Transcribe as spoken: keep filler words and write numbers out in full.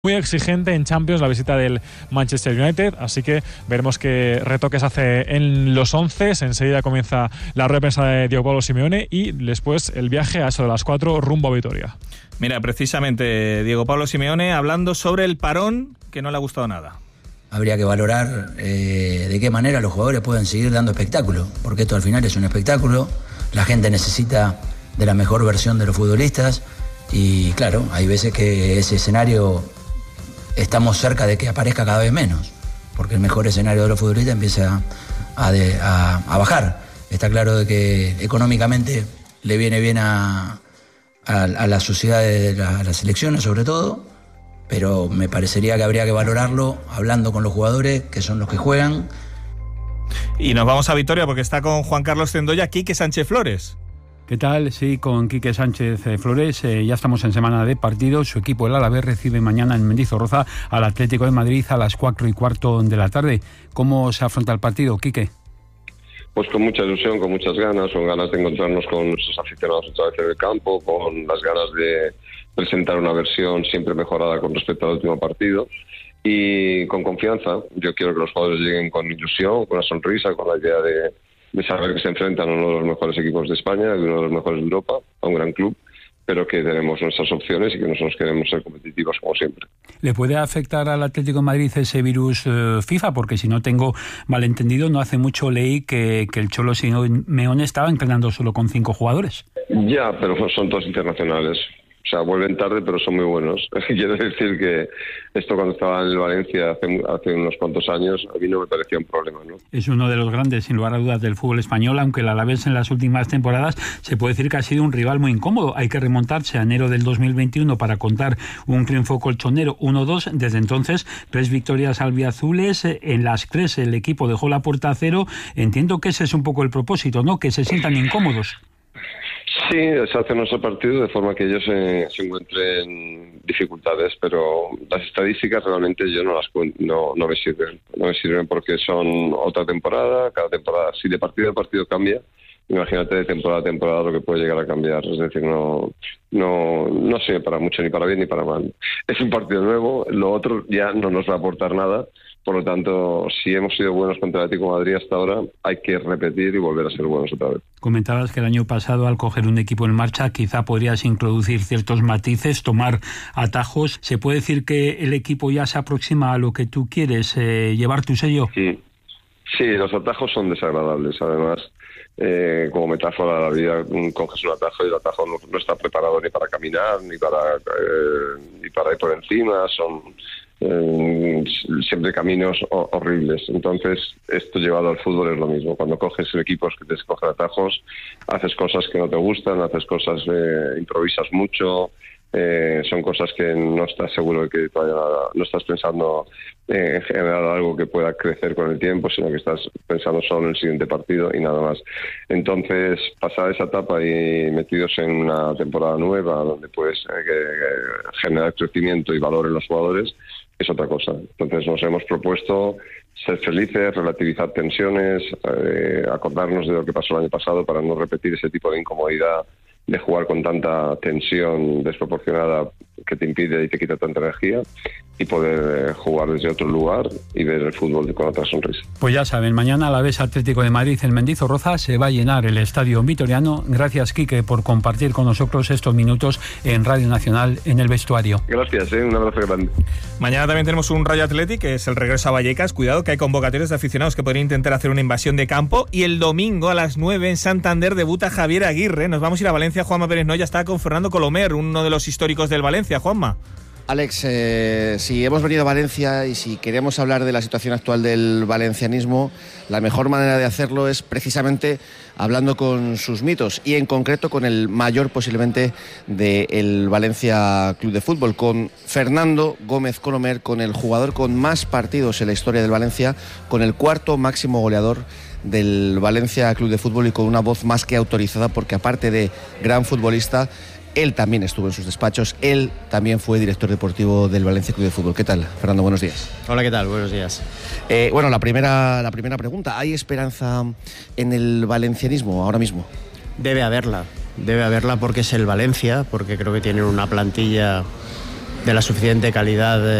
Muy exigente en Champions la visita del Manchester United, así que veremos qué retoques hace en los once. Enseguida comienza la rueda de prensa de Diego Pablo Simeone y después el viaje a eso de las cuatro rumbo a Vitoria. Mira, precisamente Diego Pablo Simeone hablando sobre el parón que no le ha gustado nada. Habría que valorar eh, de qué manera los jugadores pueden seguir dando espectáculo, porque esto al final es un espectáculo, la gente necesita de la mejor versión de los futbolistas y claro, hay veces que ese escenario estamos cerca de que aparezca cada vez menos, porque el mejor escenario de los futbolistas empieza a, de, a, a bajar. Está claro de que económicamente le viene bien a, a, a la sociedad de la, a las elecciones sobre todo, pero me parecería que habría que valorarlo hablando con los jugadores, que son los que juegan. Y nos vamos a Vitoria porque está con Juan Carlos Cendoya, Quique Sánchez Flores. ¿Qué tal? Sí, con Quique Sánchez Flores. Eh, ya estamos en semana de partidos. Su equipo, el Alavés, recibe mañana en Mendizorroza al Atlético de Madrid a las cuatro y cuarto de la tarde. ¿Cómo se afronta el partido, Quique? Pues con mucha ilusión, con muchas ganas, con ganas de encontrarnos con nuestros aficionados otra vez en el campo, con las ganas de presentar una versión siempre mejorada con respecto al último partido y con confianza. Yo quiero que los jugadores lleguen con ilusión, con una sonrisa, con la idea de de saber que se enfrentan a uno de los mejores equipos de España, de uno de los mejores de Europa, a un gran club, pero que tenemos nuestras opciones y que nosotros queremos ser competitivos como siempre. ¿Le puede afectar al Atlético de Madrid ese virus eh, FIFA? Porque si no tengo malentendido, no hace mucho leí que, que el Cholo Simeone estaba entrenando solo con cinco jugadores. Ya, pero son todos internacionales. O sea, vuelven tarde, pero son muy buenos. Quiero decir que esto cuando estaba en el Valencia hace, hace unos cuantos años, a mí no me parecía un problema, ¿no? Es uno de los grandes, sin lugar a dudas, del fútbol español, aunque el Alavés en las últimas temporadas se puede decir que ha sido un rival muy incómodo. Hay que remontarse a enero del dos mil veintiuno para contar un triunfo colchonero uno dos. Desde entonces, tres victorias albiazules. En las tres el equipo dejó la puerta a cero. Entiendo que ese es un poco el propósito, ¿no? Que se sientan incómodos. Sí, se hace nuestro partido de forma que ellos eh, se encuentren dificultades, pero las estadísticas realmente yo no las no, no me sirven, no me sirven porque son otra temporada, cada temporada, si de partido a partido cambia, imagínate de temporada a temporada lo que puede llegar a cambiar, es decir, no no no sirve para mucho, ni para bien ni para mal. Es un partido nuevo, lo otro ya no nos va a aportar nada. Por lo tanto, si hemos sido buenos contra el Atlético de Madrid hasta ahora, hay que repetir y volver a ser buenos otra vez. Comentabas que el año pasado, al coger un equipo en marcha, quizá podrías introducir ciertos matices, tomar atajos. ¿Se puede decir que el equipo ya se aproxima a lo que tú quieres, eh, llevar tu sello? Sí, sí, los atajos son desagradables. Además, eh, como metáfora de la vida, coges un atajo y el atajo no, no está preparado ni para caminar, ni para, eh, ni para ir por encima. Son Eh, siempre caminos ho- horribles. Entonces, esto llevado al fútbol es lo mismo. Cuando coges equipos que te escogen atajos, haces cosas que no te gustan, haces cosas, eh, improvisas mucho, eh, son cosas que no estás seguro de que todavía no estás pensando eh, en generar algo que pueda crecer con el tiempo, sino que estás pensando solo en el siguiente partido y nada más. Entonces, pasar esa etapa y metidos en una temporada nueva donde puedes eh, generar crecimiento y valor en los jugadores, es otra cosa. Entonces nos hemos propuesto ser felices, relativizar tensiones, eh, acordarnos de lo que pasó el año pasado para no repetir ese tipo de incomodidad de jugar con tanta tensión desproporcionada que te impide y te quita tanta energía y poder eh, jugar desde otro lugar y ver el fútbol con otra sonrisa. Pues ya saben, mañana Alavés Atlético de Madrid en Mendizorroza se va a llenar el estadio vitoriano. Gracias, Quique, por compartir con nosotros estos minutos en Radio Nacional en el vestuario. Gracias, ¿eh? Un abrazo grande. Mañana también tenemos un Rayo Athletic, que es el regreso a Vallecas. Cuidado, que hay convocatorias de aficionados que podrían intentar hacer una invasión de campo. Y el domingo a las nueve en Santander debuta Javier Aguirre. Nos vamos a ir a Valencia. Juanma Pérez Noya está con Fernando Colomer, uno de los históricos del Valencia. Juanma. Alex, eh, si hemos venido a Valencia y si queremos hablar de la situación actual del valencianismo, la mejor manera de hacerlo es precisamente hablando con sus mitos y en concreto con el mayor posiblemente del Valencia Club de Fútbol, con Fernando Gómez Colomer, con el jugador con más partidos en la historia del Valencia, con el cuarto máximo goleador del Valencia Club de Fútbol y con una voz más que autorizada porque aparte de gran futbolista, él también estuvo en sus despachos, él también fue director deportivo del Valencia Club de Fútbol. ¿Qué tal, Fernando? Buenos días. Hola, ¿qué tal? Buenos días. Eh, bueno, la primera, la primera pregunta, ¿hay esperanza en el valencianismo ahora mismo? Debe haberla, debe haberla porque es el Valencia, porque creo que tienen una plantilla de la suficiente calidad